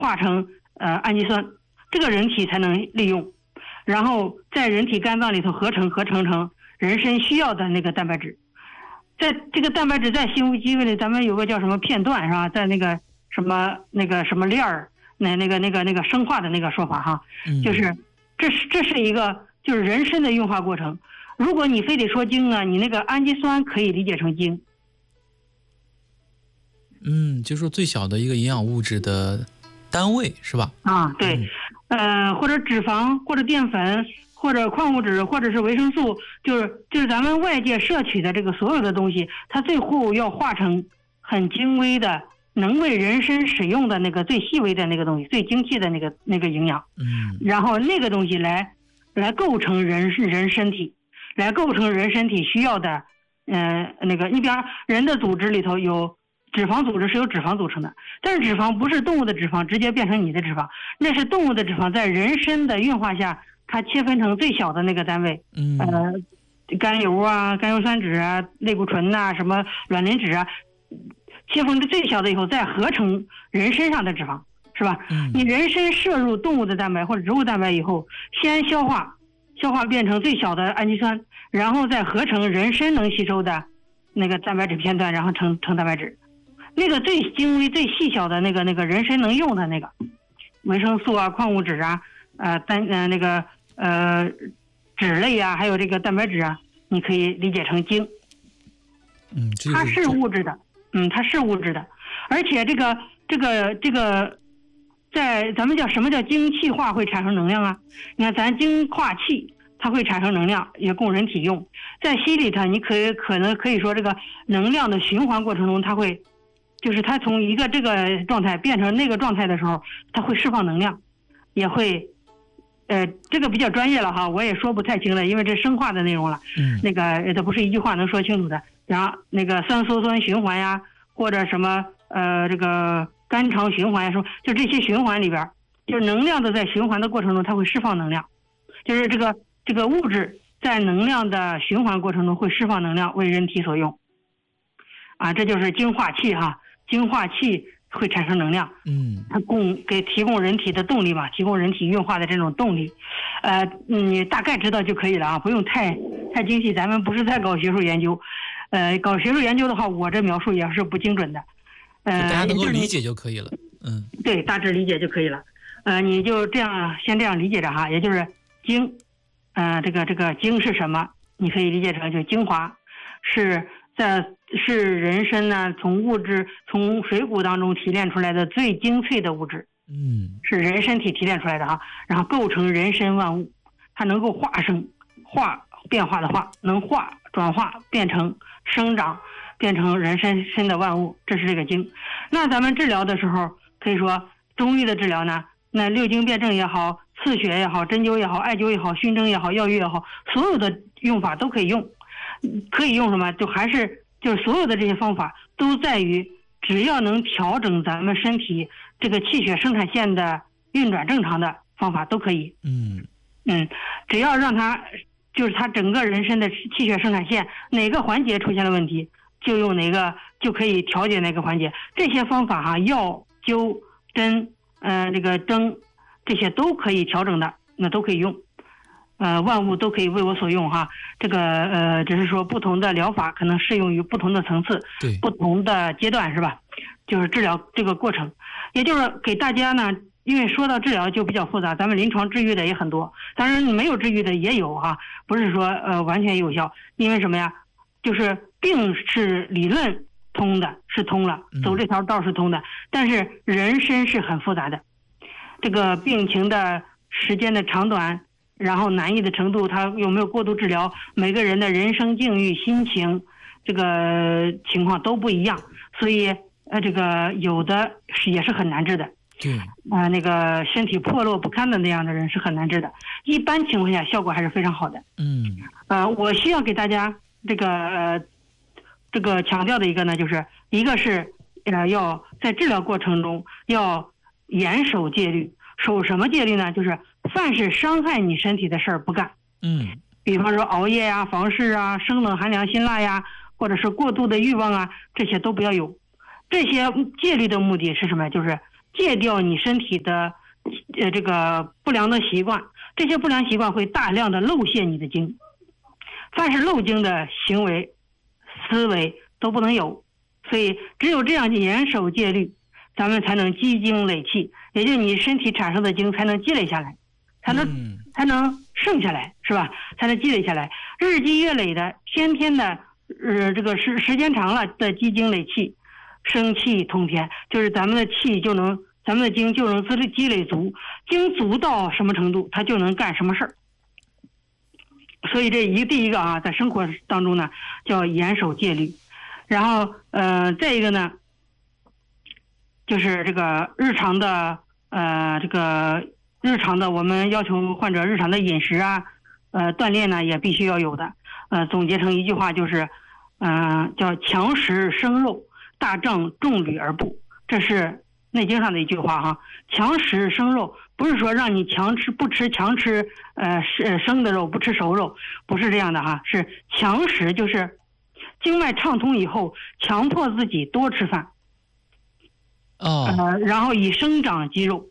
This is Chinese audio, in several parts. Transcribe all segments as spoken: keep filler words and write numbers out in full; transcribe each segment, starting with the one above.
化成呃氨基酸，这个人体才能利用，然后在人体肝脏里头合成合成成人参需要的那个蛋白质。在这个蛋白质在西服机位里，咱们有个叫什么片段是吧？在那个什么那个什么链儿，那那个那个那个生化的那个说法哈，就是这是这是一个就是人参的运化过程。如果你非得说精呢，你那个氨基酸可以理解成精。 嗯，就说最小的一个营养物质的单位是吧？ 啊，对，嗯、呃，或者脂肪，或者淀粉，或者矿物质，或者是维生素，就是就是咱们外界摄取的这个所有的东西，它最后要化成很精微的，能为人参使用的那个最细微的那个东西，最精细的那个那个营养。 嗯， 然后那个东西来来构成人人身体，来构成人身体需要的，呃，那个你比方人的组织里头有。脂肪组织是由脂肪组成的，但是脂肪不是动物的脂肪直接变成你的脂肪，那是动物的脂肪在人参的运化下，它切分成最小的那个单位， 嗯， 呃，甘油啊、甘油三酯啊、类固醇呐、啊、什么卵磷脂啊，切分成最小的以后再合成人身上的脂肪，是吧？ 嗯， 你人参摄入动物的蛋白或者植物蛋白以后，先消化，消化变成最小的氨基酸，然后再合成人参能吸收的那个蛋白质片段，然后成成蛋白质。那个最精微、最细小的那个、那个人参能用的那个维生素啊、矿物质啊、呃单呃那个呃脂类啊，还有这个蛋白质啊，你可以理解成精。 嗯，这它是物质的，嗯，它是物质的，而且这个这个这个，在咱们叫什么叫精气化会产生能量啊？你看咱精化气，它会产生能量，也供人体用。在西里头，你可以可能可以说这个能量的循环过程中，它会。就是它从一个这个状态变成那个状态的时候，它会释放能量，也会，呃，这个比较专业了哈，我也说不太清了，因为这生化的内容了。 嗯， 那个它不是一句话能说清楚的。然后那个三羧酸循环呀，或者什么呃这个肝肠循环呀，说就这些循环里边，就是能量的在循环的过程中，它会释放能量，就是这个这个物质在能量的循环过程中会释放能量，为人体所用。啊，这就是精化气哈。精化气会产生能量， 嗯， 它供给提供人体的动力嘛，提供人体运化的这种动力，呃，你大概知道就可以了啊，不用太太精细。咱们不是在搞学术研究，呃，搞学术研究的话，我这描述也是不精准的，呃， 大家能够理解就可以了，嗯， 对，大致理解就可以了，呃，你就这样先这样理解着哈，也就是精，呃，这个这个精是什么？你可以理解成就精华，是在。是人参呢，从物质从水谷当中提炼出来的最精粹的物质， 嗯， 是人参体提炼出来的哈，然后构成人参万物，它能够化生，化变化的化，能化转化变成生长，变成人参参的万物，这是这个精。那咱们治疗的时候，可以说中医的治疗呢，那六经辩证也好，刺血也好，针灸也好，艾灸也好，熏蒸也好，药浴也好，所有的用法都可以用，可以用什么？就还是。就是所有的这些方法都在于，只要能调整咱们身体这个气血生产线的运转正常的方法都可以。 嗯嗯，只要让它就是它整个人参的气血生产线哪个环节出现了问题，就用哪个就可以调节哪个环节。这些方法哈，药灸针呃那个蒸这些都可以调整的，那都可以用。呃，万物都可以为我所用哈，这个呃，只是说不同的疗法可能适用于不同的层次， 对， 不同的阶段是吧？就是治疗这个过程，也就是给大家呢，因为说到治疗就比较复杂，咱们临床治愈的也很多，当然没有治愈的也有哈，不是说呃完全有效，因为什么呀？就是病是理论通的，是通了，走这条道是通的，嗯、但是人参是很复杂的，这个病情的时间的长短。然后难易的程度，他有没有过度治疗，每个人的人生境遇、心情，这个情况都不一样，所以呃，这个有的是也是很难治的。 对， 啊、呃，那个身体破落不堪的那样的人是很难治的。一般情况下，效果还是非常好的。 嗯， 呃，我需要给大家这个呃这个强调的一个呢，就是一个是呃要在治疗过程中要严守戒律，守什么戒律呢？就是凡是伤害你身体的事儿不干， 嗯， 比方说熬夜呀、房事啊、生冷寒凉辛辣呀，或者是过度的欲望啊，这些都不要有。这些戒律的目的是什么？就是戒掉你身体的呃这个不良的习惯，这些不良习惯会大量的漏泄你的精，凡是漏精的行为思维都不能有，所以只有这样严守戒律，咱们才能积精累气，也就是你身体产生的精才能积累下来，才能、嗯、才能剩下来，是吧？才能积累下来，日积月累的，天天的，呃，这个时时间长了的积精累气，生气通天，就是咱们的气就能，咱们的精就能积积累足，精足到什么程度，它就能干什么事儿。所以这一第一个啊，在生活当中呢，叫严守戒律，然后呃，再一个呢，就是这个日常的呃这个日常的我们要求患者日常的饮食啊，呃锻炼呢也必须要有的，呃总结成一句话就是，嗯、呃、叫强食生肉，大杖重履而步，这是内经上的一句话哈。强食生肉不是说让你强吃不吃强吃呃生的肉不吃熟肉，不是这样的哈，是强食就是经脉畅通以后强迫自己多吃饭。 哦， 呃，然后以生长肌肉。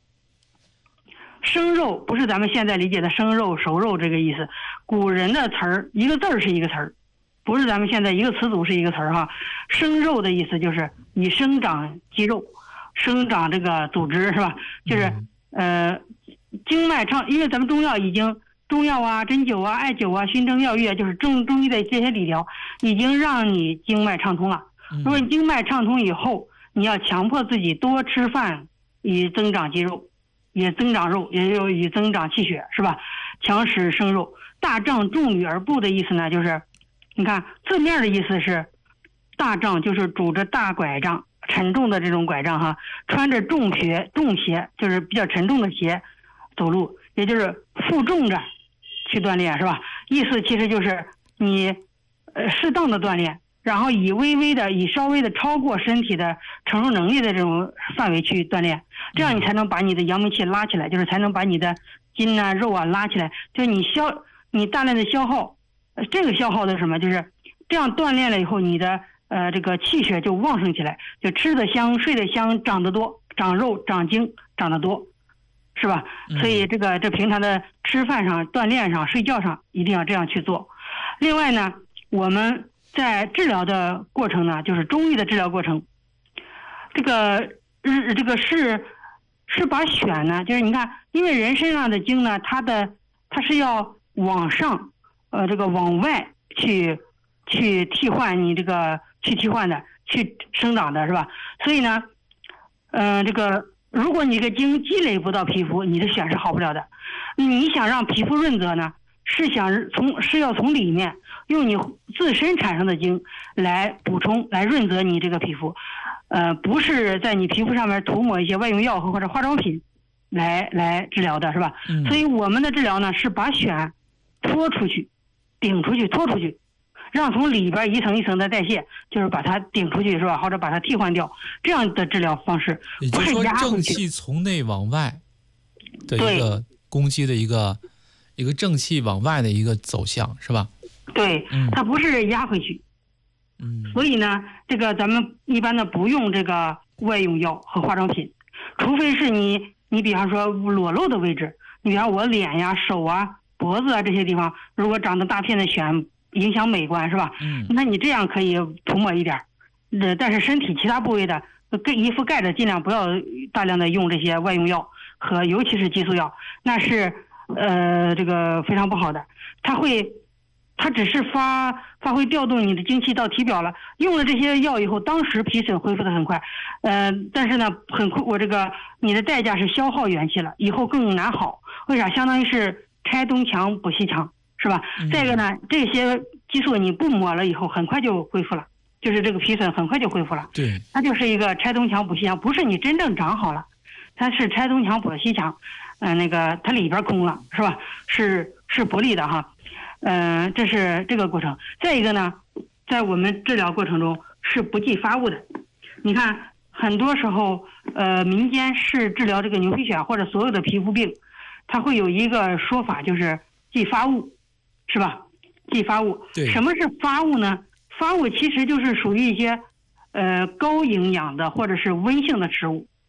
生肉不是咱们现在理解的生肉熟肉这个意思，古人的词儿一个字儿是一个词儿，不是咱们现在一个词组是一个词儿哈。生肉的意思就是以生长肌肉，生长这个组织是吧？就是呃经脉畅，因为咱们中药已经中药啊、针灸啊、艾灸啊、熏蒸药浴，就是中中医的这些理疗，已经让你经脉畅通了。如果你经脉畅通以后，你要强迫自己多吃饭，以增长肌肉，也增长肉，也有以增长气血，是吧？强食生肉，大杖重履而步的意思呢，就是你看字面的意思是大杖就是拄着大拐杖，沉重的这种拐杖哈，穿着重鞋重鞋就是比较沉重的鞋走路，也就是负重着去锻炼，是吧？意思其实就是你呃适当的锻炼，然后以微微的以稍微的超过身体的承受能力的这种范围去锻炼，这样你才能把你的阳明气拉起来，就是才能把你的筋啊肉啊拉起来，就是你消你大量的消耗，呃这个消耗的什么，就是这样锻炼了以后，你的呃这个气血就旺盛起来，就吃得香睡得香长得多，长肉长精长得多，是吧？所以这个这平常的吃饭上锻炼上睡觉上一定要这样去做。另外呢，我们在治疗的过程呢，就是中医的治疗过程，这个日这个是是把选呢，就是你看，因为人身上的精呢，它的它是要往上，呃，这个往外去去替换你这个去替换的，去生长的，是吧？所以呢，嗯、呃，这个如果你这个精积累不到皮肤，你的选是好不了的。你想让皮肤润泽呢，是想从是要从里面用你自身产生的精来补充来润泽你这个皮肤，呃，不是在你皮肤上面涂抹一些外用药或者化妆品来来治疗的，是吧？嗯、所以我们的治疗呢是把选拖出去，顶出去，拖出去，让从里边一层一层的代谢，就是把它顶出去，是吧？或者把它替换掉，这样的治疗方式不是压回去。 正气从内往外的一个攻击的一个一个正气往外的一个走向，是吧？ 对，它不是压回去。嗯，所以呢，这个咱们一般的不用这个外用药和化妆品，除非是你你比方说裸露的位置，你比方我脸呀、手啊、脖子啊这些地方，如果长得大片的癣，影响美观，是吧？嗯，那你这样可以涂抹一点，呃，但是身体其他部位的跟衣服盖着，尽量不要大量的用这些外用药和尤其是激素药，那是呃这个非常不好的，它会。它只是发发挥调动你的精气到体表了，用了这些药以后，当时皮损恢复的很快，呃，但是呢，很快我这个你的代价是消耗元气了，以后更难好。为啥？相当于是拆东墙补西墙，是吧？嗯、再一个呢，这些激素你不抹了以后，很快就恢复了，就是这个皮损很快就恢复了。 对， 它就是一个拆东墙补西墙，不是你真正长好了，它是拆东墙补了西墙，嗯、呃，那个它里边空了，是吧？是是不利的哈。嗯、呃，这是这个过程。再一个呢，在我们治疗过程中是不计发物的。你看，很多时候，呃，民间是治疗这个牛皮癣或者所有的皮肤病，它会有一个说法，就是计发物，是吧？计发物。 对。 什么是发物呢？发物其实就是属于一些，呃，高营养的或者是温性的食物，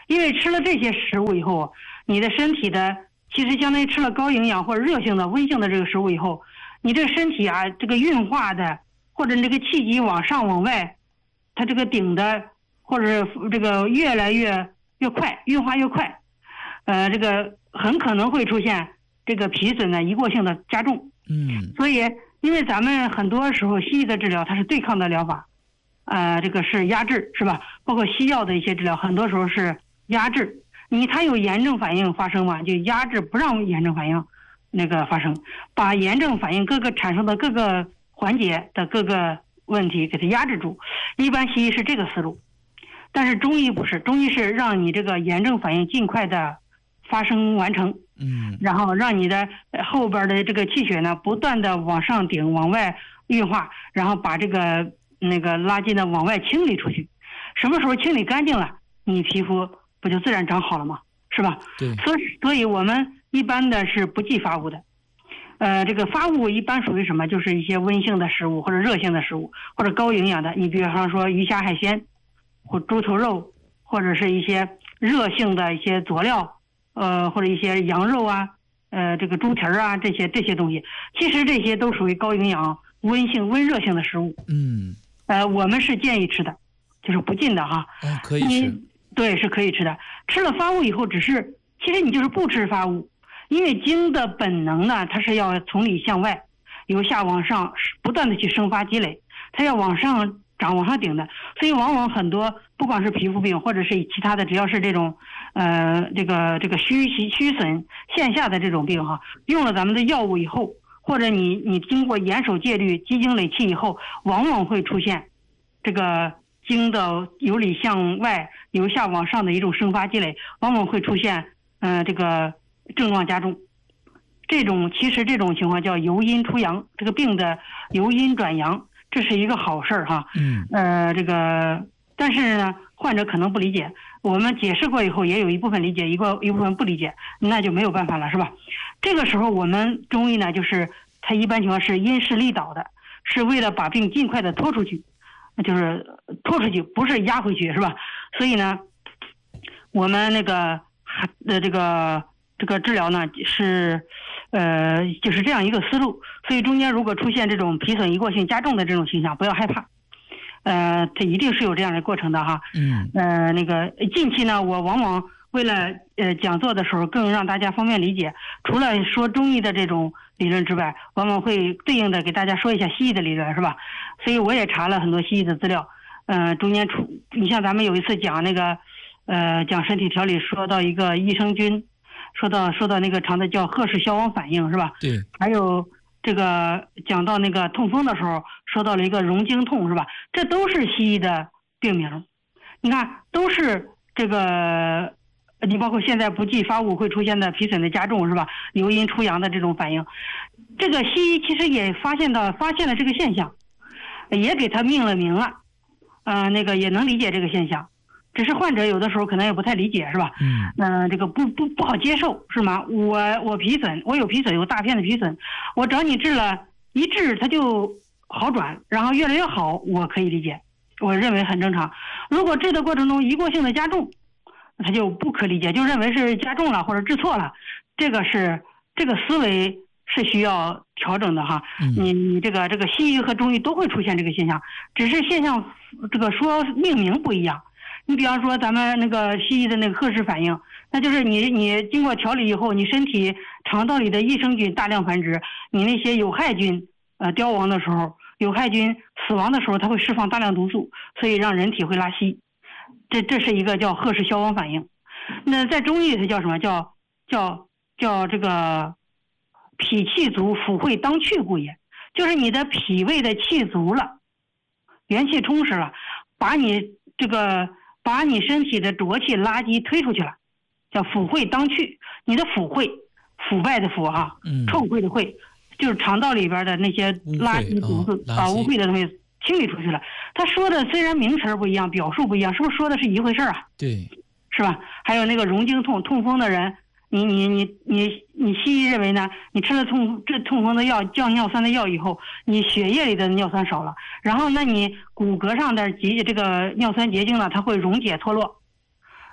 因为吃了这些食物以后，你的身体的其实相当于吃了高营养或者热性的温性的这个食物以后，你这个身体啊，这个运化的或者这个气机往上往外，它这个顶的或者这个越来越越快，运化越快，呃，这个很可能会出现这个皮损的一过性的加重。 嗯， 所以因为咱们很多时候西医的治疗它是对抗的疗法，呃，这个是压制，是吧？包括西药的一些治疗，很多时候是压制。你它有炎症反应发生嘛，就压制不让炎症反应那个发生，把炎症反应各个产生的各个环节的各个问题给它压制住。一般西医是这个思路，但是中医不是，中医是让你这个炎症反应尽快的发生完成， 嗯， 然后让你的后边的这个气血呢不断的往上顶往外运化，然后把这个那个垃圾呢往外清理出去。什么时候清理干净了，你皮肤不就自然长好了吗？是吧？ 对。 所以所以我们一般的是不忌发物的。呃，这个发物一般属于什么？就是一些温性的食物或者热性的食物或者高营养的。你比方说鱼虾海鲜，或猪头肉，或者是一些热性的一些佐料，呃，或者一些羊肉啊，呃，这个猪蹄儿啊，这些这些东西，其实这些都属于高营养、温性、温热性的食物。 嗯。 呃，我们是建议吃的，就是不禁的哈。 哦，可以吃。 对，是可以吃的。吃了发物以后，只是其实你就是不吃发物，因为精的本能呢，它是要从里向外，由下往上不断的去生发积累，它要往上长、往上顶的。所以往往很多不光是皮肤病，或者是其他的，只要是这种呃这个这个虚虚损线下的这种病哈，用了咱们的药物以后，或者你你经过严守戒律、积精累气以后，往往会出现这个精的由里向外、由下往上的一种生发积累，往往会出现呃这个症状加重。这种其实这种情况叫由阴出阳，这个病的由阴转阳，这是一个好事儿哈。 嗯。 呃，这个但是呢，患者可能不理解，我们解释过以后，也有一部分理解，一个一部分不理解，那就没有办法了，是吧？这个时候我们中医呢，就是它一般情况是因势利导的，是为了把病尽快的拖出去。就是拖出去，不是压回去，是吧？所以呢，我们那个呃这个这个治疗呢是呃就是这样一个思路。所以中间如果出现这种皮损一过性加重的这种现象，不要害怕，呃，它一定是有这样的过程的哈。 嗯。 呃，那个近期呢，我往往为了呃讲座的时候更让大家方便理解，除了说中医的这种理论之外，往往会对应的给大家说一下西医的理论，是吧？所以我也查了很多西医的资料，呃，中间出，你像咱们有一次讲那个，呃，讲身体调理，说到一个益生菌，说到说到那个常的叫赫氏消亡反应，是吧？ 对。还有这个讲到那个痛风的时候，说到了一个溶经痛，是吧？这都是西医的病名，你看都是这个。你包括现在不忌发物会出现的皮损的加重，是吧？由阴出阳的这种反应，这个西医其实也发现到发现了这个现象，也给它命了名了，呃，那个也能理解这个现象，只是患者有的时候可能也不太理解，是吧？ 嗯。 呃，这个不不不好接受，是吗？我我皮损，我有皮损，有大片的皮损，我找你治了，一治它就好转，然后越来越好，我可以理解，我认为很正常。如果治的过程中一过性的加重，他就不可理解，就认为是加重了或者治错了，这个是这个思维是需要调整的哈。 嗯、 你你这个这个西医和中医都会出现这个现象，只是现象这个说命名不一样。你比方说咱们那个西医的那个赫氏反应，那就是你你经过调理以后，你身体肠道里的益生菌大量繁殖，你那些有害菌呃凋亡的时候，有害菌死亡的时候，它会释放大量毒素，所以让人体会拉稀。这这是一个叫赫氏消亡反应。那在中医里头叫什么？叫叫叫这个脾气足，腑会当去故也。就是你的脾胃的气足了，元气充实了，把你这个把你身体的浊气垃圾推出去了，叫腑会当去。你的腑会，腐败的腐哈、啊，臭秽的秽，就是肠道里边的那些垃圾毒素啊，污秽的东西清理出去了。他说的虽然名词不一样，表述不一样，是不是说的是一回事啊？ 对， 是吧？还有那个溶经痛，痛风的人，你你你你你西医认为呢？你吃了痛这痛风的药，降尿酸的药以后，你血液里的尿酸少了，然后那你骨骼上的结这个尿酸结晶呢，它会溶解脱落，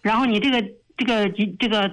然后你这个这个这个